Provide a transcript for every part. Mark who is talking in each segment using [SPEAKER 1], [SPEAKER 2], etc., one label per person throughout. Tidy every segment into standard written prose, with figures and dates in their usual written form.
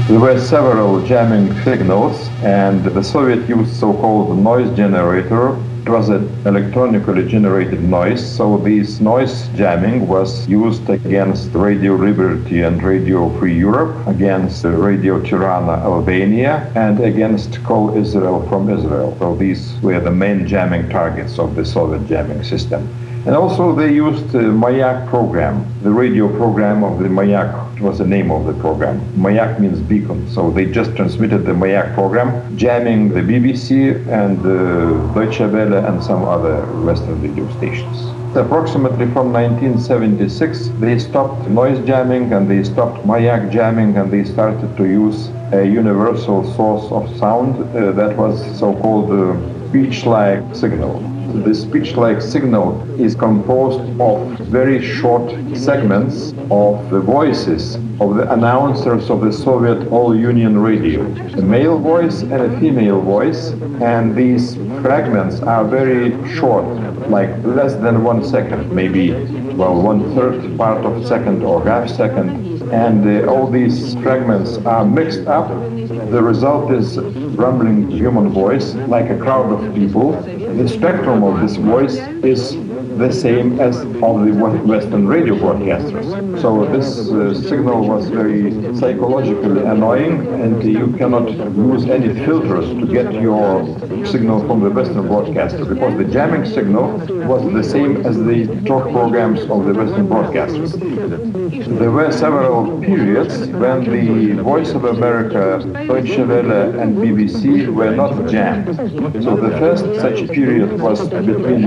[SPEAKER 1] There were several jamming signals, and the Soviet used so-called noise generator. It was an electronically generated noise, so this noise jamming was used against Radio Liberty and Radio Free Europe, against Radio Tirana, Albania, and against Call Israel from Israel. So these were the main jamming targets of the Soviet jamming system. And also they used the Mayak program, the radio program of the Mayak. It was the name of the program. Mayak means beacon, so they just transmitted the Mayak program, jamming the BBC and Deutsche Welle and some other Western radio stations. Approximately from 1976, they stopped noise jamming and they stopped Mayak jamming, and they started to use a universal source of sound that was so-called speech-like signal. The speech-like signal is composed of very short segments of the voices of the announcers of the Soviet All-Union Radio, a male voice and a female voice, and these fragments are very short, like less than 1 second, maybe, well, 1/3 part of a second or half second, and all these fragments are mixed up. The result is rumbling human voice, like a crowd of people. The spectrum of this voice is the same as of the Western radio broadcasters. So this signal was very psychologically annoying, and you cannot use any filters to get your signal from the Western broadcaster, because the jamming signal was the same as the talk programs of the Western broadcasters. There were several periods when the Voice of America, Deutsche Welle, and BBC were not jammed. So the first such period was between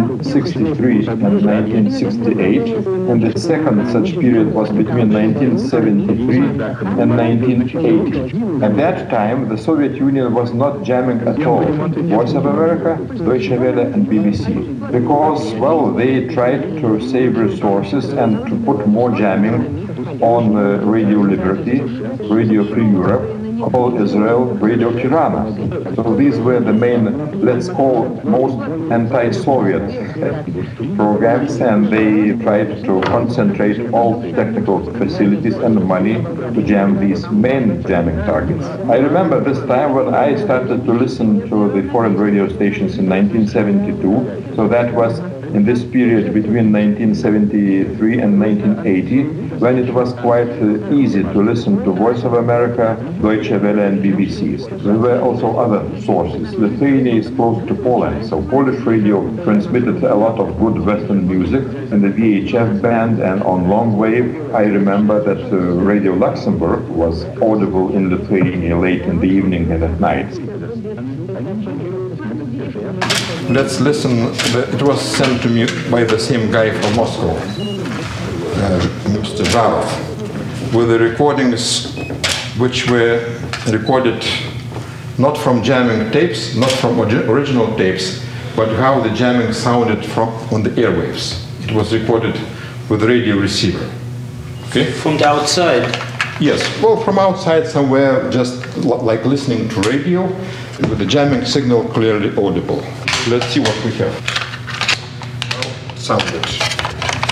[SPEAKER 1] 1963 and 1968, and the second such period was between 1973 and 1980. At that time, the Soviet Union was not jamming at all. Voice of America, Deutsche Welle, and BBC, because, well, they tried to save resources and to put more jamming on Radio Liberty, Radio Free Europe, Call Israel, Radio Tirana. So these were the main, let's call, most anti-Soviet programs, and they tried to concentrate all technical facilities and money to jam these main jamming targets. I remember this time when I started to listen to the foreign radio stations in 1972, so that was in this period between 1973 and 1980, when it was quite easy to listen to Voice of America, Deutsche Welle, and BBC. There were also other sources. Lithuania is close to Poland, so Polish radio transmitted a lot of good Western music in the VHF band and on long wave. I remember that Radio Luxembourg was audible in Lithuania late in the evening and at night.
[SPEAKER 2] Let's listen. It was sent to me by the same guy from Moscow, Mr. Zharov, with the recordings which were recorded not from jamming tapes, not from original tapes, but how the jamming sounded on the airwaves. It was recorded with a radio receiver. Okay?
[SPEAKER 3] From the outside?
[SPEAKER 2] Yes, well, from outside somewhere, just like listening to radio, with the jamming signal clearly audible. Let's see what we have. Sounded.